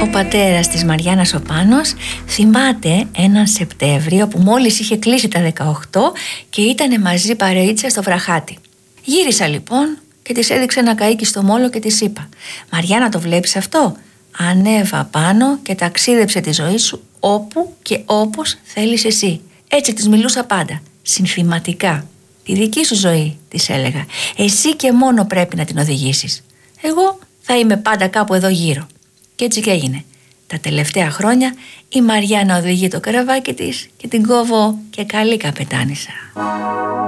πατέρας της Μαριάννας ο Πάνος θυμάται έναν Σεπτέμβριο που μόλις είχε κλείσει τα 18 και ήτανε μαζί παρεΐτσα στο Βραχάτι. Γύρισα λοιπόν και της έδειξε ένα καΐκι στο μόλο και της είπα: «Μαριάννα, το βλέπεις αυτό? Ανέβα πάνω και ταξίδεψε τη ζωή σου όπου και όπως θέλεις εσύ». Έτσι της μιλούσα πάντα, συνθηματικά. «Τη δική σου ζωή», της έλεγα. «Εσύ και μόνο πρέπει να την οδηγήσεις. Εγώ θα είμαι πάντα κάπου εδώ γύρω». Και έτσι και έγινε. Τα τελευταία χρόνια η Μαριάννα οδηγεί το καραβάκι της και την κόβω και καλή καπετάνισσα.